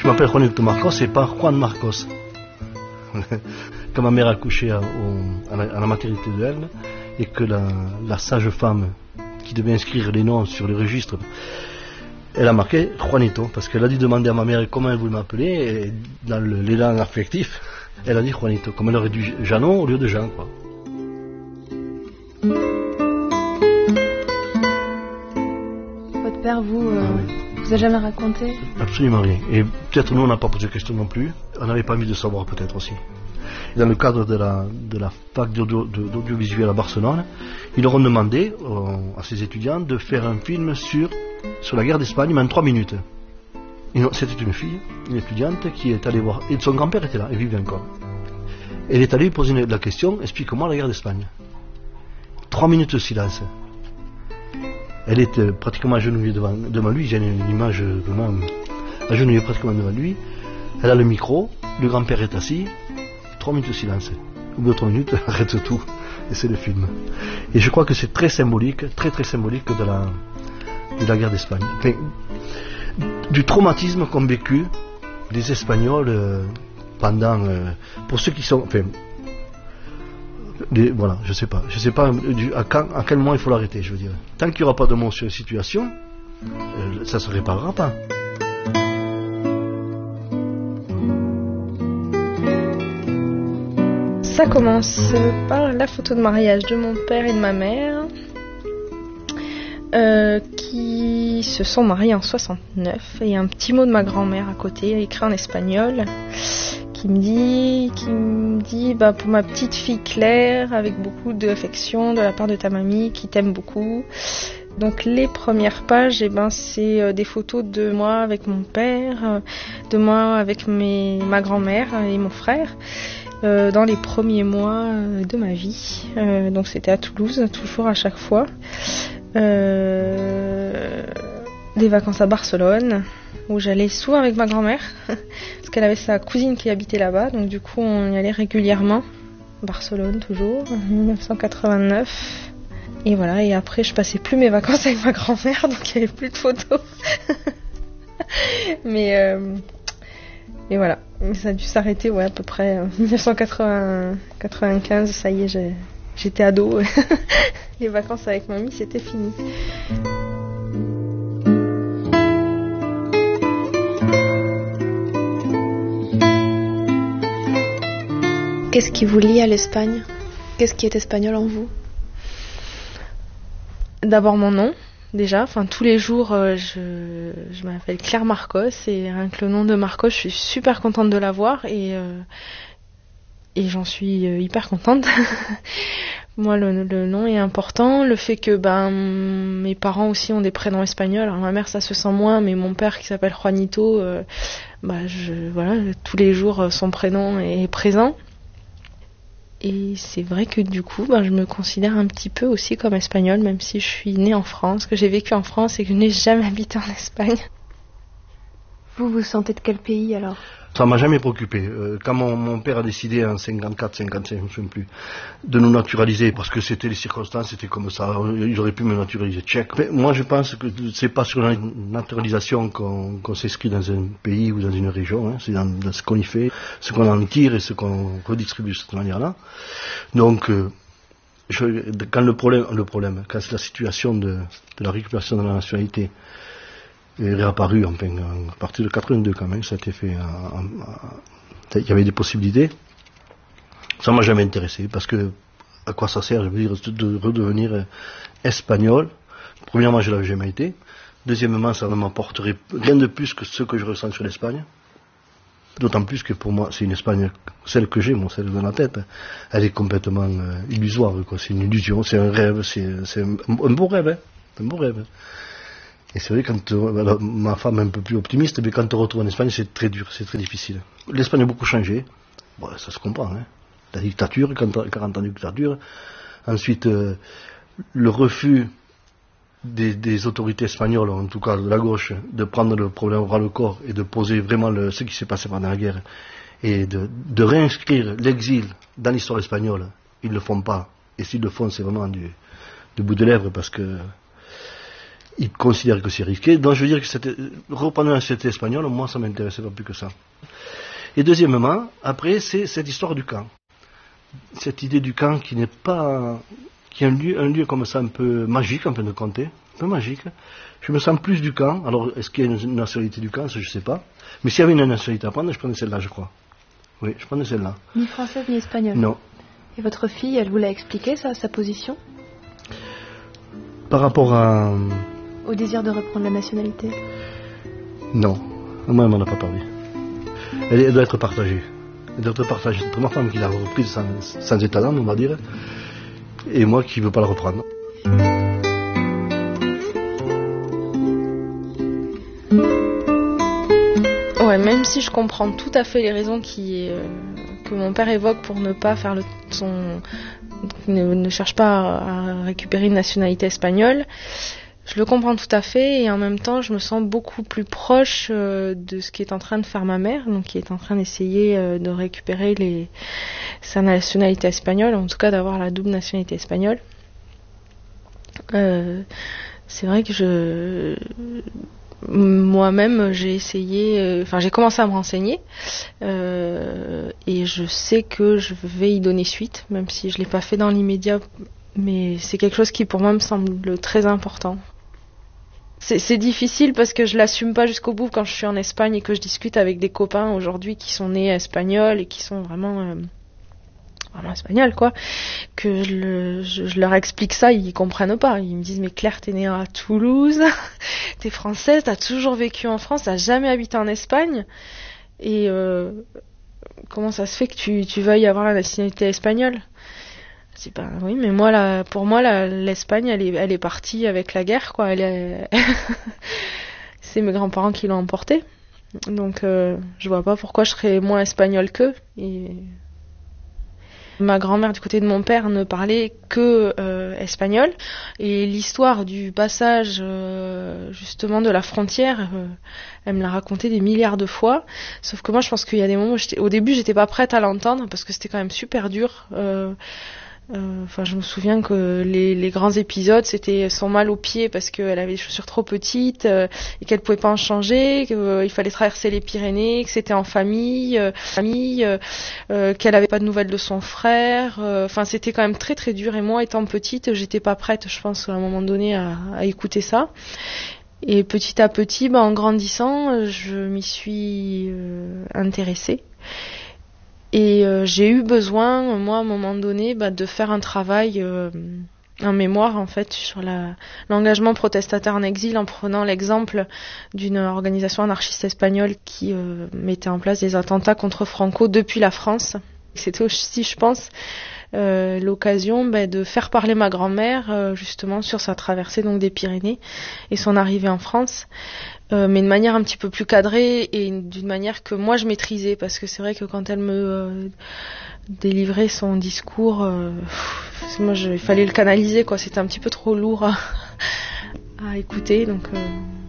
Je m'appelle Juanito Marcos et pas Juan Marcos. Quand ma mère a accouché à la maternité de Elle, et que la sage-femme qui devait inscrire les noms sur le registre, elle a marqué Juanito, parce qu'elle a dû demander à ma mère comment elle voulait m'appeler, et dans l'élan affectif, elle a dit Juanito, comme elle aurait dit Janon au lieu de Jean, quoi. Votre père vous a jamais raconté? Absolument rien. Et peut-être nous on n'a pas posé de questions non plus. On n'avait pas envie de savoir peut-être aussi. Dans le cadre de la fac d'audiovisuel à Barcelone, ils leur ont demandé à ces étudiants de faire un film sur la guerre d'Espagne, mais en 3 minutes. C'était une fille, une étudiante, qui est allée voir. Et son grand-père était là, il vivait encore. Elle est allée lui poser la question, explique-moi la guerre d'Espagne. 3 minutes de silence. Elle est pratiquement agenouillée devant lui, j'ai une image vraiment agenouillée pratiquement devant lui. Elle a le micro, le grand-père est assis, 3 minutes de silence. Au bout de 3 minutes, elle arrête tout, et c'est le film. Et je crois que c'est très symbolique, très très symbolique de la guerre d'Espagne. Enfin, du traumatisme qu'ont vécu les Espagnols pendant... pour ceux qui sont... Enfin, voilà, je sais pas à quel moment il faut l'arrêter, je veux dire. Tant qu'il n'y aura pas de mot sur la situation, ça se réparera pas. Ça commence par la photo de mariage de mon père et de ma mère, qui se sont mariés en 69, et un petit mot de ma grand-mère à côté, écrit en espagnol, qui me dit pour ma petite fille Claire, avec beaucoup d'affection de la part de ta mamie qui t'aime beaucoup. Donc les premières pages, c'est des photos de moi avec mon père, de moi avec ma grand-mère et mon frère, dans les premiers mois de ma vie. Donc c'était à Toulouse, toujours à chaque fois. Des vacances à Barcelone, où j'allais souvent avec ma grand-mère, parce qu'elle avait sa cousine qui habitait là-bas, donc du coup on y allait régulièrement. Barcelone toujours, en 1989. Et voilà, et après je passais plus mes vacances avec ma grand-mère, donc il n'y avait plus de photos. Mais voilà, ça a dû s'arrêter à peu près 1995, ça y est, j'étais ado. Les vacances avec mamie, c'était fini. Qu'est-ce qui vous lie à l'Espagne? Qu'est-ce qui est espagnol en vous? D'abord mon nom, déjà. Enfin, tous les jours, je m'appelle Claire Marcos, et rien que le nom de Marcos, je suis super contente de l'avoir, et j'en suis hyper contente. Moi, le nom est important. Le fait que mes parents aussi ont des prénoms espagnols. Alors ma mère, ça se sent moins, mais mon père qui s'appelle Juanito, tous les jours son prénom est présent. Et c'est vrai que du coup, je me considère un petit peu aussi comme espagnole, même si je suis née en France, que j'ai vécu en France et que je n'ai jamais habité en Espagne. Vous vous sentez de quel pays alors? Ça m'a jamais préoccupé. Quand mon père a décidé en 54, 55, je ne me souviens plus, de nous naturaliser, parce que c'était les circonstances, c'était comme ça, ils auraient pu me naturaliser tchèque. Mais moi je pense que c'est pas sur la naturalisation qu'on s'inscrit dans un pays ou dans une région, hein. C'est dans ce qu'on y fait, ce qu'on en tire et ce qu'on redistribue de cette manière-là. Donc, quand le problème, quand la situation de la récupération de la nationalité est réapparu, enfin, à partir de 82 quand même, ça a été fait, il y avait des possibilités. Ça m'a jamais intéressé, parce que à quoi ça sert, je veux dire, de redevenir espagnol? Premièrement, je l'avais jamais été. Deuxièmement, ça ne m'apporterait rien de plus que ce que je ressens sur l'Espagne. D'autant plus que pour moi, c'est une Espagne, celle que j'ai, celle dans la tête, elle est complètement illusoire, quoi. C'est une illusion, c'est un rêve, c'est un beau rêve, hein. Un beau rêve. Et c'est vrai, quand ma femme est un peu plus optimiste, mais quand on retourne en Espagne, c'est très dur, c'est très difficile. L'Espagne a beaucoup changé. Bon, ça se comprend, hein. La dictature, 40 ans de dictature. Ensuite, le refus des autorités espagnoles, en tout cas de la gauche, de prendre le problème au bras-le-corps et de poser vraiment ce qui s'est passé pendant la guerre, et de réinscrire l'exil dans l'histoire espagnole. Ils ne le font pas. Et s'ils le font, c'est vraiment du bout de lèvres, parce que ils considèrent que c'est risqué. Donc je veux dire que reprendre la nationalité espagnole, moi ça m'intéressait pas plus que ça. Et deuxièmement, après, c'est cette histoire du camp. Cette idée du camp qui n'est pas... qui est un lieu comme ça un peu magique, en fin de compte, un peu magique. Je me sens plus du camp. Alors, est-ce qu'il y a une nationalité du camp? Ça, je sais pas. Mais s'il y avait une nationalité à prendre, je prenais celle-là, je crois. Oui, je prenais celle-là. Ni française ni espagnole? Non. Et votre fille, elle vous l'a expliqué, ça, sa position? Par rapport à... Au désir de reprendre la nationalité? Non. Moi, elle m'en a pas parlé. Elle doit être partagée. Elle doit être partagée entre ma femme qui l'a reprise sans état d'âme, on va dire, et moi qui ne veux pas la reprendre. Ouais, même si je comprends tout à fait les raisons que mon père évoque pour ne pas faire ne cherche pas à récupérer une nationalité espagnole, je le comprends tout à fait, et en même temps je me sens beaucoup plus proche de ce qu'est en train de faire ma mère, donc qui est en train d'essayer de récupérer sa nationalité espagnole, en tout cas d'avoir la double nationalité espagnole. C'est vrai que moi-même j'ai essayé, j'ai commencé à me renseigner, et je sais que je vais y donner suite, même si je l'ai pas fait dans l'immédiat, mais c'est quelque chose qui pour moi me semble très important. C'est difficile parce que je l'assume pas jusqu'au bout quand je suis en Espagne et que je discute avec des copains aujourd'hui qui sont nés espagnols et qui sont vraiment espagnols, quoi, que je leur explique ça, ils comprennent pas. Ils me disent, mais Claire, t'es née à Toulouse, t'es française, t'as toujours vécu en France, t'as jamais habité en Espagne, et comment ça se fait que tu veuilles avoir la nationalité espagnole? Je dis, ben oui, mais pour moi, l'Espagne, elle est partie avec la guerre, quoi. C'est mes grands-parents qui l'ont emportée. Donc, je vois pas pourquoi je serais moins espagnole qu'eux. Et ma grand-mère du côté de mon père ne parlait que espagnol. Et l'histoire du passage, justement, de la frontière, elle me l'a raconté des milliards de fois. Sauf que moi, je pense qu'il y a des moments où au début, j'étais pas prête à l'entendre parce que c'était quand même super dur. Je me souviens que les grands épisodes, c'était son mal aux pieds parce qu'elle avait les chaussures trop petites et qu'elle pouvait pas en changer, qu'il fallait traverser les Pyrénées, que c'était en famille, qu'elle avait pas de nouvelles de son frère. C'était quand même très très dur. Et moi, étant petite, j'étais pas prête, je pense, à un moment donné, à écouter ça. Et petit à petit, en grandissant, je m'y suis intéressée. Et j'ai eu besoin, moi, à un moment donné, de faire un travail, un mémoire, en fait, sur l'engagement protestataire en exil, en prenant l'exemple d'une organisation anarchiste espagnole qui mettait en place des attentats contre Franco depuis la France. C'était aussi, je pense, l'occasion de faire parler ma grand-mère, justement, sur sa traversée donc des Pyrénées et son arrivée en France. Mais de manière un petit peu plus cadrée et d'une manière que moi je maîtrisais, parce que c'est vrai que quand elle me délivrait son discours, il fallait le canaliser, quoi. C'était un petit peu trop lourd à écouter, donc